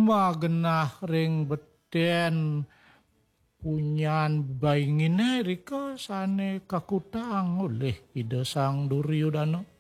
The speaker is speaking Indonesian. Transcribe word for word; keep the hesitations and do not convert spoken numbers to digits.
Cuma genah ring beten punyan baingine rika sane kakutang oleh ida sang Duryudana.